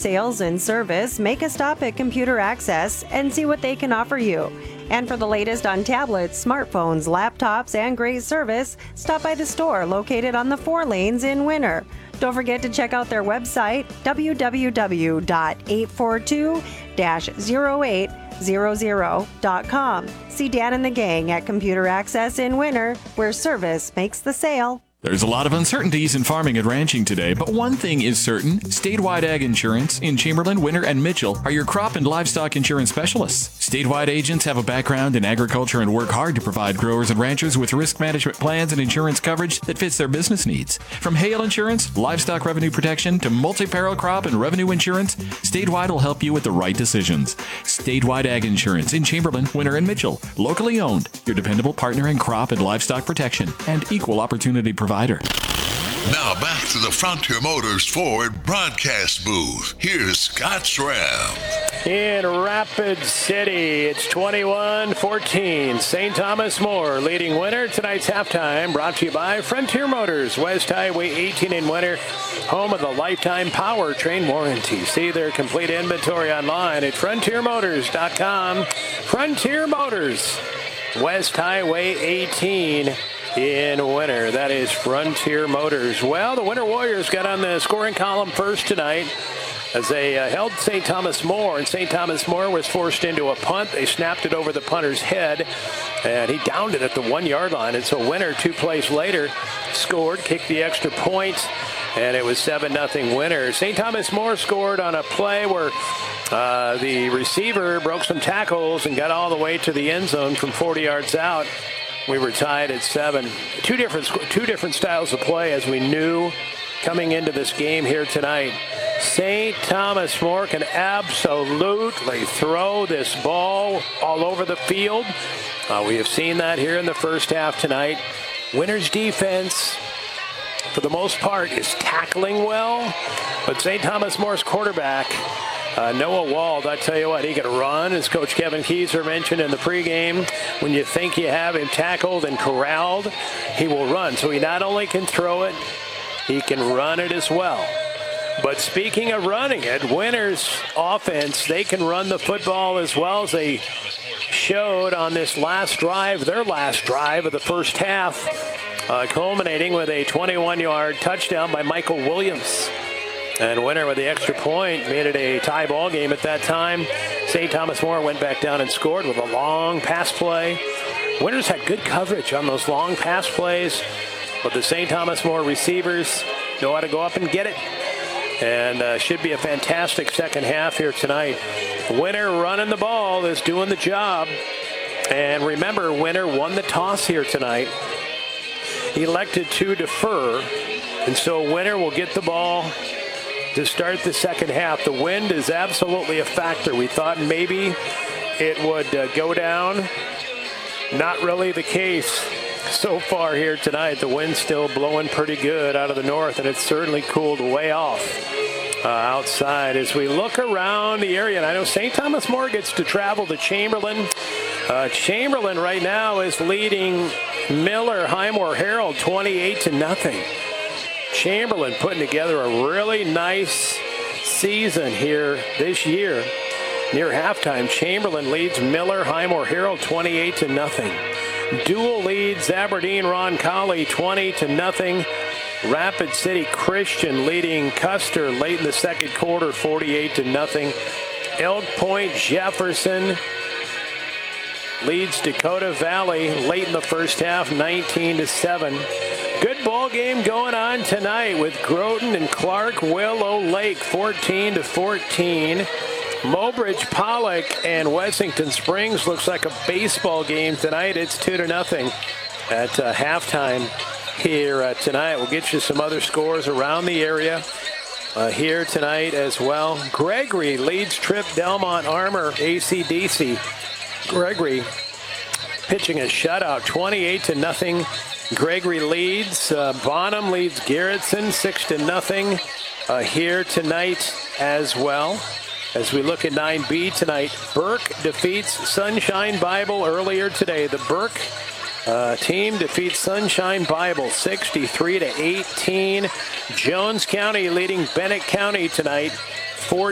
sales and service, make a stop at Computer Access and see what they can offer you. And for the latest on tablets, smartphones, laptops, and great service, stop by the store located on the 4 lanes in Winter. Don't forget to check out their website, www.842-0800.com. See Dan and the gang at Computer Access in Winter, where service makes the sale. There's a lot of uncertainties in farming and ranching today, but one thing is certain. Statewide Ag Insurance in Chamberlain, Winter, and Mitchell are your crop and livestock insurance specialists. Statewide agents have a background in agriculture and work hard to provide growers and ranchers with risk management plans and insurance coverage that fits their business needs. From hail insurance, livestock revenue protection, to multi-peril crop and revenue insurance, Statewide will help you with the right decisions. Statewide Ag Insurance in Chamberlain, Winter, and Mitchell. Locally owned, your dependable partner in crop and livestock protection and equal opportunity provider. Now back to the Frontier Motors Ford broadcast booth. Here's Scott Schramm. In Rapid City, it's 21-14. St. Thomas More leading Winter. Tonight's halftime brought to you by Frontier Motors, West Highway 18 in Winter, home of the lifetime powertrain warranty. See their complete inventory online at frontiermotors.com. Frontier Motors, West Highway 18 in Winter. That is Frontier Motors. Well, the Winter Warriors got on the scoring column first tonight as they held St. Thomas More, and St. Thomas More was forced into a punt. They snapped it over the punter's head, and he downed it at the 1-yard line. And so Winter, 2 plays later, scored, kicked the extra point, and it was 7-0 Winter. St. Thomas More scored on a play where the receiver broke some tackles and got all the way to the end zone from 40 yards out. We were tied at 7. Two different styles of play, as we knew coming into this game here tonight. St. Thomas More can absolutely throw this ball all over the field. We have seen that here in the first half tonight. Winter's defense, for the most part, is tackling well, but St. Thomas More's quarterback, Noah Wald, I tell you what, he can run, as Coach Kevin Keyser mentioned in the pregame. When you think you have him tackled and corralled, he will run. So he not only can throw it, he can run it as well. But speaking of running it, Winter's offense, they can run the football as well, as they showed on this last drive, their last drive of the first half, culminating with a 21-yard touchdown by Michael Williams. And Winter, with the extra point, made it a tie ball game at that time. St. Thomas More went back down and scored with a long pass play. Winter's had good coverage on those long pass plays, but the St. Thomas More receivers know how to go up and get it. And should be a fantastic second half here tonight. Winter running the ball is doing the job. And remember, Winter won the toss here tonight. Elected to defer. And so Winter will get the ball to start the second half. The wind is absolutely a factor. We thought maybe it would go down. Not really the case so far here tonight. The wind's still blowing pretty good out of the north, and it's certainly cooled way off outside as we look around the area. And I know St. Thomas More gets to travel to Chamberlain. Chamberlain right now is leading Miller Highmore Herald 28-0. Chamberlain putting together a really nice season here this year. Near halftime, Chamberlain leads Miller Highmore Herald 28-0. Dual leads Aberdeen Roncalli 20-0. Rapid City Christian leading Custer late in the second quarter 48-0. Elk Point Jefferson leads Dakota Valley late in the first half 19-7. Good ball game going on tonight with Groton and Clark Willow Lake 14-14. Mobridge Pollock and Wessington Springs looks like a baseball game tonight. It's 2-0 at halftime here tonight. We'll get you some other scores around the area here tonight as well. Gregory leads Trip Delmont Armor AC/DC. Gregory pitching a shutout 28-0. Gregory leads. Bonham leads Garrettson 6-0 here tonight as well. As we look at 9B tonight, Burke defeats Sunshine Bible earlier today. The Burke team defeats Sunshine Bible 63-18. Jones County leading Bennett County tonight